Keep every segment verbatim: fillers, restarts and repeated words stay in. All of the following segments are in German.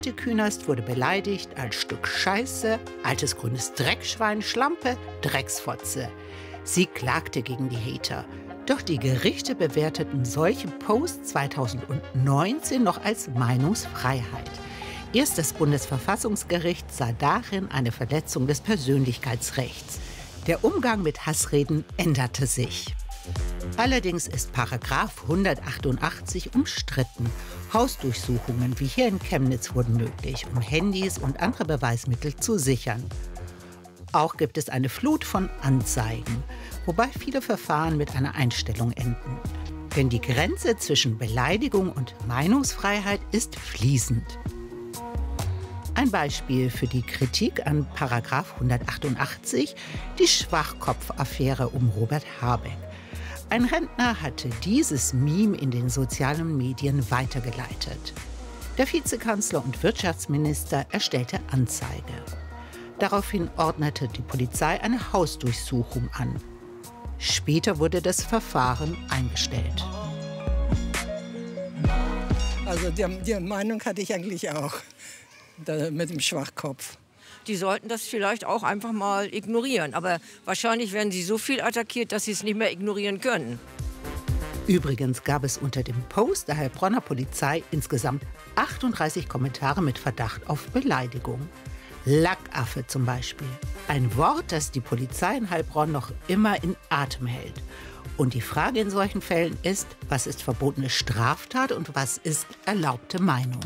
Künast wurde beleidigt als Stück Scheiße, altes grünes Dreckschwein, Schlampe, Drecksfotze. Sie klagte gegen die Hater. Doch die Gerichte bewerteten solche Posts zweitausendneunzehn noch als Meinungsfreiheit. Erst das Bundesverfassungsgericht sah darin eine Verletzung des Persönlichkeitsrechts. Der Umgang mit Hassreden änderte sich. Allerdings ist Paragraph hundertachtundachtzig umstritten. Hausdurchsuchungen wie hier in Chemnitz wurden möglich, um Handys und andere Beweismittel zu sichern. Auch gibt es eine Flut von Anzeigen, wobei viele Verfahren mit einer Einstellung enden. Denn die Grenze zwischen Beleidigung und Meinungsfreiheit ist fließend. Ein Beispiel für die Kritik an Paragraph hundertachtundachtzig, die Schwachkopf-Affäre um Robert Habeck. Ein Rentner hatte dieses Meme in den sozialen Medien weitergeleitet. Der Vizekanzler und Wirtschaftsminister erstellte Anzeige. Daraufhin ordnete die Polizei eine Hausdurchsuchung an. Später wurde das Verfahren eingestellt. Also die, die Meinung hatte ich eigentlich auch, da, mit dem Schwachkopf. Die sollten das vielleicht auch einfach mal ignorieren. Aber wahrscheinlich werden sie so viel attackiert, dass sie es nicht mehr ignorieren können. Übrigens gab es unter dem Post der Heilbronner Polizei insgesamt achtunddreißig Kommentare mit Verdacht auf Beleidigung. Lackaffe zum Beispiel. Ein Wort, das die Polizei in Heilbronn noch immer in Atem hält. Und die Frage in solchen Fällen ist, was ist verbotene Straftat und was ist erlaubte Meinung?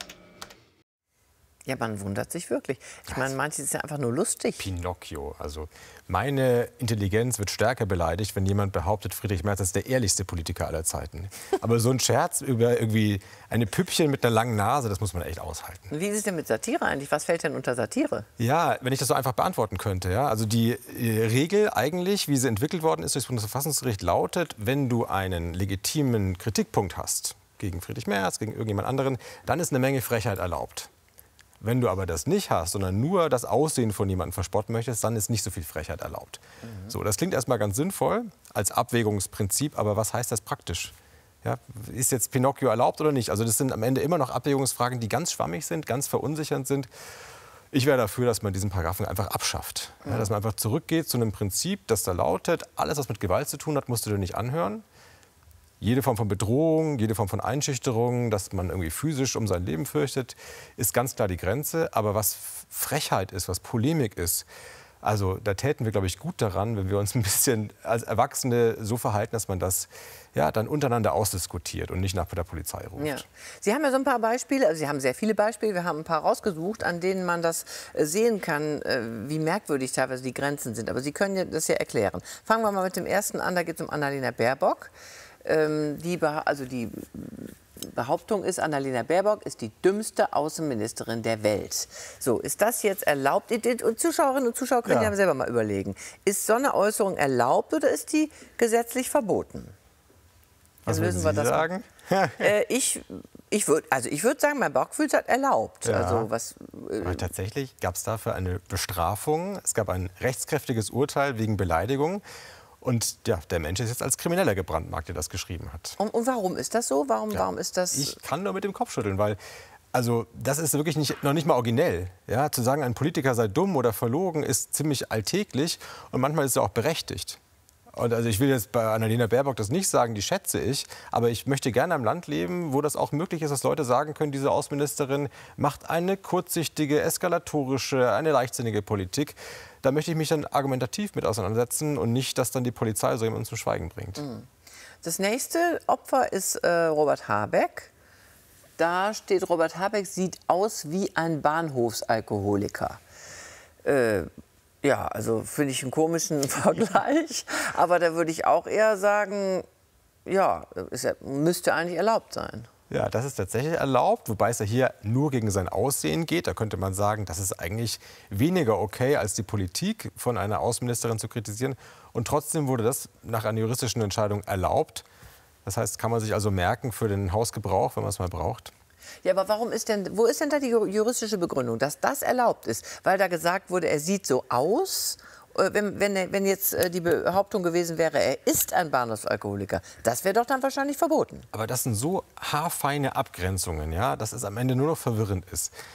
Ja, man wundert sich wirklich. Ich meine, manches ist ja einfach nur lustig. Pinocchio. Also meine Intelligenz wird stärker beleidigt, wenn jemand behauptet, Friedrich Merz ist der ehrlichste Politiker aller Zeiten. Aber so ein Scherz über irgendwie eine Püppchen mit einer langen Nase, das muss man echt aushalten. Wie ist es denn mit Satire eigentlich? Was fällt denn unter Satire? Ja, wenn ich das so einfach beantworten könnte. Ja? Also die äh, Regel eigentlich, wie sie entwickelt worden ist durch das Bundesverfassungsgericht, lautet, wenn du einen legitimen Kritikpunkt hast gegen Friedrich Merz, gegen irgendjemand anderen, dann ist eine Menge Frechheit erlaubt. Wenn du aber das nicht hast, sondern nur das Aussehen von jemandem verspotten möchtest, dann ist nicht so viel Frechheit erlaubt. Mhm. So, das klingt erstmal ganz sinnvoll als Abwägungsprinzip, aber was heißt das praktisch? Ja, ist jetzt Pinocchio erlaubt oder nicht? Also das sind am Ende immer noch Abwägungsfragen, die ganz schwammig sind, ganz verunsichernd sind. Ich wäre dafür, dass man diesen Paragraphen einfach abschafft. Mhm. Ja, dass man einfach zurückgeht zu einem Prinzip, das da lautet, alles, was mit Gewalt zu tun hat, musst du dir nicht anhören. Jede Form von Bedrohung, jede Form von Einschüchterung, dass man irgendwie physisch um sein Leben fürchtet, ist ganz klar die Grenze. Aber was Frechheit ist, was Polemik ist, also da täten wir, glaube ich, gut daran, wenn wir uns ein bisschen als Erwachsene so verhalten, dass man das ja, dann untereinander ausdiskutiert und nicht nach der Polizei ruft. Ja. Sie haben ja so ein paar Beispiele, also Sie haben sehr viele Beispiele, wir haben ein paar rausgesucht, an denen man das sehen kann, wie merkwürdig teilweise die Grenzen sind. Aber Sie können das ja erklären. Fangen wir mal mit dem ersten an, da geht es um Annalena Baerbock. Die, also die Behauptung ist, Annalena Baerbock ist die dümmste Außenministerin der Welt. So, ist das jetzt erlaubt? Die Zuschauerinnen und Zuschauer können ja, ja selber mal überlegen. Ist so eine Äußerung erlaubt oder ist die gesetzlich verboten? Was würden Sie das sagen? äh, ich ich würde also ich würd sagen, mein Bauchgefühl sagt erlaubt. Ja. Also, was, äh Aber tatsächlich gab es dafür eine Bestrafung. Es gab ein rechtskräftiges Urteil wegen Beleidigung. Und ja, der Mensch ist jetzt als Krimineller gebrandmarkt, der das geschrieben hat. Und, und warum ist das so? Warum, ja, warum ist das? Ich kann nur mit dem Kopf schütteln, weil also das ist wirklich nicht, noch nicht mal originell. Ja, zu sagen, ein Politiker sei dumm oder verlogen, ist ziemlich alltäglich und manchmal ist er auch berechtigt. Und also ich will jetzt bei Annalena Baerbock das nicht sagen, die schätze ich, aber ich möchte gerne am Land leben, wo das auch möglich ist, dass Leute sagen können, diese Außenministerin macht eine kurzsichtige, eskalatorische, eine leichtsinnige Politik. Da möchte ich mich dann argumentativ mit auseinandersetzen und nicht, dass dann die Polizei so jemanden zum Schweigen bringt. Das nächste Opfer ist äh, Robert Habeck. Da steht, Robert Habeck sieht aus wie ein Bahnhofsalkoholiker. Äh, ja, also finde ich einen komischen Vergleich. Aber da würde ich auch eher sagen, ja, es müsste eigentlich erlaubt sein. Ja, das ist tatsächlich erlaubt, wobei es ja hier nur gegen sein Aussehen geht. Da könnte man sagen, das ist eigentlich weniger okay, als die Politik von einer Außenministerin zu kritisieren. Und trotzdem wurde das nach einer juristischen Entscheidung erlaubt. Das heißt, kann man sich also merken für den Hausgebrauch, wenn man es mal braucht. Ja, aber warum ist denn, wo ist denn da die juristische Begründung, dass das erlaubt ist? Weil da gesagt wurde, er sieht so aus äh, wenn, wenn, wenn jetzt äh, die Behauptung gewesen wäre, er ist ein Bahnhofsalkoholiker, das wäre doch dann wahrscheinlich verboten. Aber das sind so haarfeine Abgrenzungen, ja, dass es am Ende nur noch verwirrend ist.